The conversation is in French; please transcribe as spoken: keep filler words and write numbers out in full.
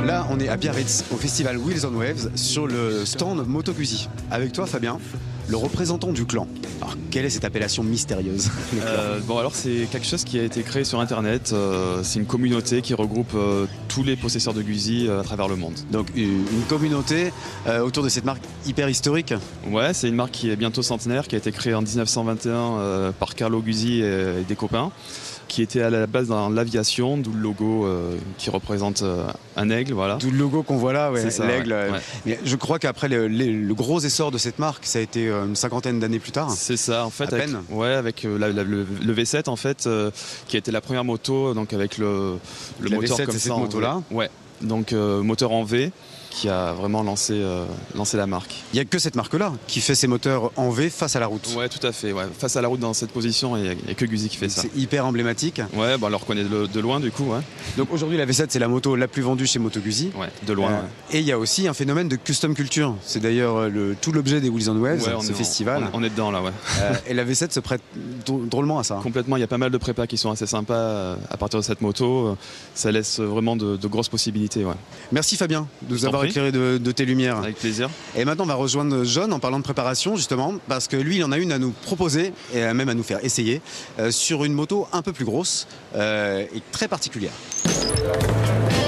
Là, on est à Biarritz, au festival Wheels on Waves, sur le stand Moto Guzzi. Avec toi, Fabien, le représentant du clan. Alors, quelle est cette appellation mystérieuse? euh, Bon, alors c'est quelque chose qui a été créé sur Internet. Euh, c'est une communauté qui regroupe euh, tous les possesseurs de Guzzi euh, à travers le monde. Donc, une, une communauté euh, autour de cette marque hyper historique. Ouais, c'est une marque qui est bientôt centenaire, qui a été créée en dix-neuf cent vingt et un euh, par Carlo Guzzi et, et des copains, qui était à la base dans l'aviation, d'où le logo euh, qui représente euh, un aigle, voilà. D'où le logo qu'on voit là, ouais, l'aigle. Ouais, ouais. Mais je crois qu'après le, le, le gros essor de cette marque, ça a été euh, une cinquantaine d'années plus tard. C'est ça, en fait, à avec, peine. Ouais, avec euh, la, la, le, le V sept en fait, euh, qui a été la première moto, donc avec le, le la moteur V sept, comme c'est ça. cette moto-là. Ouais, donc euh, moteur en V, qui a vraiment lancé, euh, lancé la marque. Il n'y a que cette marque-là qui fait ses moteurs en V face à la route. Ouais, tout à fait. Ouais. Face à la route dans cette position, il n'y a, a que Guzzi qui fait ça. C'est hyper emblématique. Ouais, bah, on le reconnaît de, de loin du coup. Ouais, Donc aujourd'hui, la V sept, c'est la moto la plus vendue chez Moto Guzzi. ouais de loin. Euh, ouais. Et il y a aussi un phénomène de custom culture. C'est d'ailleurs le, tout l'objet des Wheels on Waves, Ouais, on ce est, festival. On, on est dedans là, ouais. Euh, et la V sept se prête drôlement à ça. Complètement, il y a pas mal de prépas qui sont assez sympas à partir de cette moto. Ça laisse vraiment de, de grosses possibilités. Ouais. Merci Fabien de nous Je t'en avoir prie. éclairé de, de tes lumières. Avec plaisir. Et maintenant, on va rejoindre John en parlant de préparation, justement, parce que lui, il en a une à nous proposer, et même à nous faire essayer, euh, sur une moto un peu plus grosse euh, et très particulière.